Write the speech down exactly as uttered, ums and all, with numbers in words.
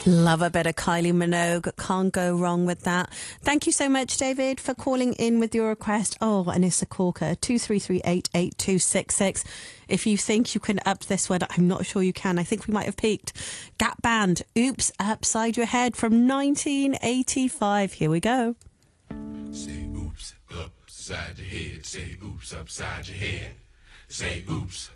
Love a bit of Kylie Minogue. Can't go wrong with that. Thank you so much, David, for calling in with your request. Oh, Anissa Corker, two three three eight eight two six six. If you think you can up this one, I'm not sure you can. I think we might have peaked. Gap Band, Oops Upside Your Head from nineteen eighty-five. Here we go. Say oops upside your head. Say oops upside your head. Say oops